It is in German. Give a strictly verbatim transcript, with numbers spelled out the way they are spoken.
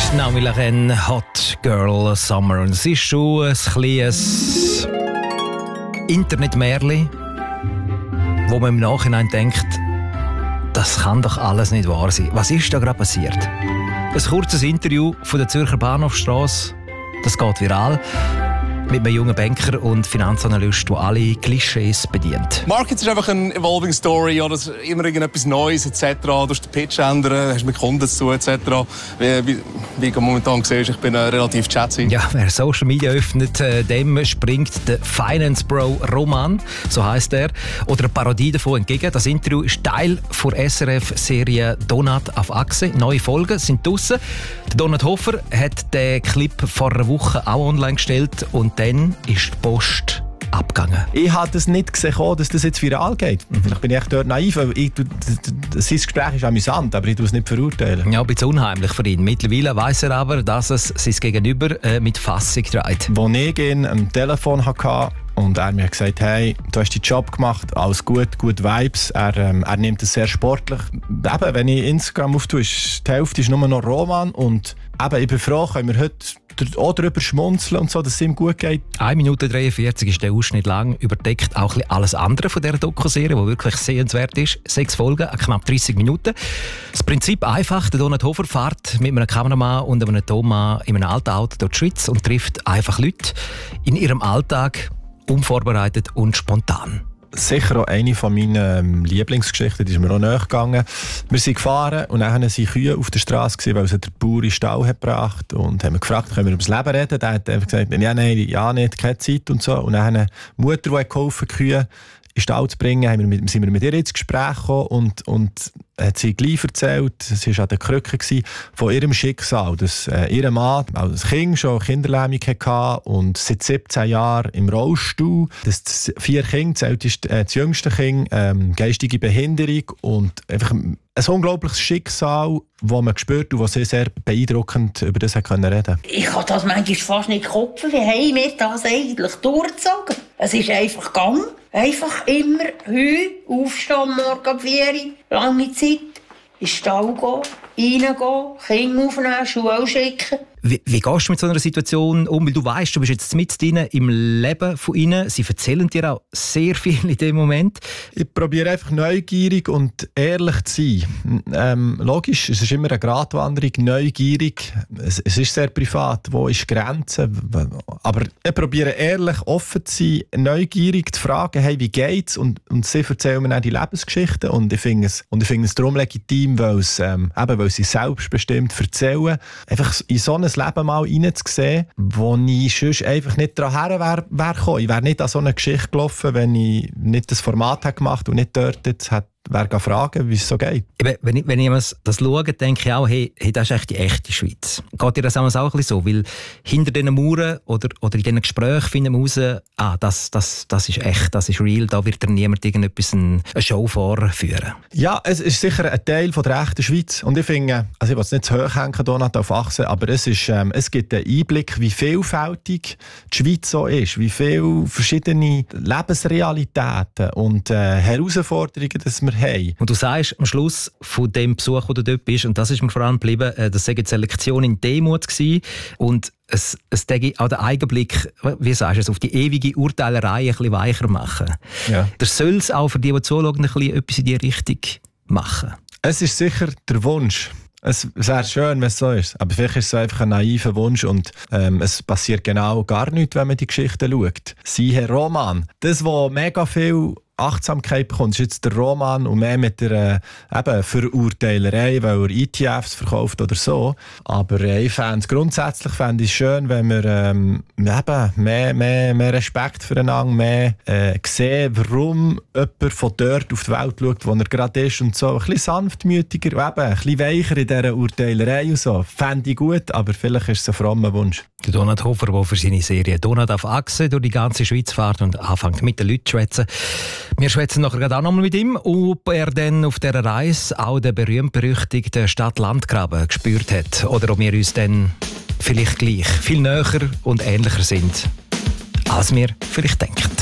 Naomi Lachen, Hot Girl Summer. Und es ist schon ein kleines Internetmärchen, wo man im Nachhinein denkt, das kann doch alles nicht wahr sein. Was ist da gerade passiert? Ein kurzes Interview von der Zürcher Bahnhofstrasse, das geht viral. Mit einem jungen Banker und Finanzanalyst, der alle Klischees bedient. Market ist einfach eine evolving story, oder immer irgendetwas Neues et cetera. Du musst den Pitch ändern, hast mit Kunden zu tun et cetera. Wie, wie, wie du momentan siehst, ich bin äh, relativ chatty. Ja, wer Social Media öffnet, äh, dem springt der Finance Bro Roman, so heisst er, oder eine Parodie davon entgegen. Das Interview ist Teil der S R F-Serie Donut auf Achse. Neue Folgen sind draussen. Der Donat Hofer hat den Clip vor einer Woche auch online gestellt und dann ist die Post abgegangen. Ich habe es nicht gesehen, dass das jetzt viral geht. Mhm. Vielleicht bin ich echt dort naiv. Ich, sein Gespräch ist amüsant, aber ich tue es nicht verurteilen. Ja, ein bisschen unheimlich für ihn. Mittlerweile weiss er aber, dass es sein Gegenüber äh, mit Fassung trägt. Als ich ihn am Telefon hatte und er mir gesagt, hey, du hast deinen Job gemacht, alles gut, gute Vibes. Er, ähm, er nimmt es sehr sportlich. Eben, wenn ich Instagram auftue, ist die Hälfte ist nur noch Roman. Und eben, ich bin froh, können wir heute auch darüber schmunzeln und so, dass es ihm gut geht. eine Minute dreiundvierzig ist der Ausschnitt lang, überdeckt auch alles andere von dieser Doku-Serie, die wirklich sehenswert ist. Sechs Folgen, knapp dreissig Minuten. Das Prinzip einfach, der Donat Hofer fährt mit einem Kameramann und einem Tonmann in einem alten Auto durch die Schweiz und trifft einfach Leute in ihrem Alltag, unvorbereitet und spontan. Sicher auch eine von meinen Lieblingsgeschichten, die ist mir auch nahe gegangen. Wir sind gefahren und dann waren Kühe auf der Straße, weil sie der Bauer in den Stall hat gebracht und haben gefragt, können wir über das Leben reden? Der hat einfach gesagt, ja, nein, ja, nicht, keine Zeit und so. Und dann eine Mutter, die geholfen hat, Kühe in den Stall zu bringen, haben wir mit, sind wir mit ihr ins Gespräch gekommen und, und hat sie gleich erzählt, sie war an der Krücke von ihrem Schicksal, dass äh, ihr Mann als Kind schon Kinderlähmung hatte und seit siebzehn Jahren im Rollstuhl. Das vier Kinder, zählt ist äh, das jüngste Kind, ähm, geistige Behinderung und einfach ein unglaubliches Schicksal, das man spürt und das sehr, sehr beeindruckend über das reden konnte. Ich kann das manchmal fast nicht kopfen. Wie haben wir das eigentlich durchgezogen? Es ist einfach gegangen. Einfach immer heu, aufstehen, morgen vier Uhr, lange Zeit, in den Stall gehen, reingehen, Kinder aufnehmen, Schuhe schicken. Wie, wie gehst du mit so einer Situation um? Weil du weißt, du bist jetzt mit drin im Leben von ihnen. Sie erzählen dir auch sehr viel in dem Moment. Ich probiere einfach neugierig und ehrlich zu sein. Ähm, logisch, es ist immer eine Gratwanderung, neugierig. Es, es ist sehr privat. Wo ist die Grenze? Aber ich probiere ehrlich, offen zu sein, neugierig zu fragen, hey, wie geht's? Und, und sie erzählen mir dann die Lebensgeschichten. Und ich finde es, und ich finde es darum legitim, weil, es, ähm, eben, weil sie selbstbestimmt erzählen. Einfach in so ein Leben mal reinzusehen, wo ich sonst einfach nicht daran wäre wär gekommen. Ich wäre nicht an so eine Geschichte gelaufen, wenn ich nicht das Format hätte gemacht und nicht dort jetzt hätte wer fragen, wie es so geht. Eben, wenn ich, wenn ich das schaue, denke ich auch, hey, hey, das ist echt die echte Schweiz. Geht dir das auch ein bisschen so? Weil hinter diesen Mauern oder, oder in diesen Gesprächen finden wir raus, ah, das, das, das ist echt, das ist real, da wird dir niemand irgendetwas eine Show vorführen. Ja, es ist sicher ein Teil von der echten Schweiz. Und ich finde, also ich will es nicht zu hoch hängen, Donat auf Achse, aber es, ist, ähm, es gibt einen Einblick, wie vielfältig die Schweiz so ist, wie viele verschiedene Lebensrealitäten und äh, Herausforderungen, dass wir haben. Und du sagst am Schluss von dem Besuch, wo du dort bist, und das ist mir vor allem geblieben, das war eine Lektion in Demut gewesen. Und es, es denke auch den Eigenblick, wie sagst du es, auf die ewige Urteilerei ein bisschen weicher machen. Ja. Das soll es auch für die, die zuschauen, ein bisschen etwas in die Richtung machen. Es ist sicher der Wunsch. Es wäre schön, wenn es so ist. Aber vielleicht ist es einfach ein naiver Wunsch und ähm, es passiert genau gar nichts, wenn man die Geschichte schaut. Siehe Roman. Das, was mega viel Achtsamkeit bekommt, ist jetzt der Roman und mehr mit der äh, eben Verurteilerei, weil er E T Fs verkauft oder so. Aber äh, ich fände grundsätzlich fände ich es schön, wenn wir ähm, eben mehr, mehr, mehr Respekt füreinander, mehr äh, sehen, warum jemand von dort auf die Welt schaut, wo er gerade ist und so. Ein bisschen sanftmütiger, eben, ein bisschen weicher in dieser Urteilerei und so. Fände ich gut, aber vielleicht ist es ein frommer Wunsch. Der Donat Hofer, der für seine Serie «Donat auf Achse» durch die ganze Schweiz fährt und anfängt mit den Leuten zu schwätzen. Wir schwätzen nachher auch noch mal mit ihm, ob er dann auf dieser Reise auch den berühmt-berüchtigten Stadt-Land-Graben gespürt hat oder ob wir uns dann vielleicht gleich viel näher und ähnlicher sind, als wir vielleicht denken.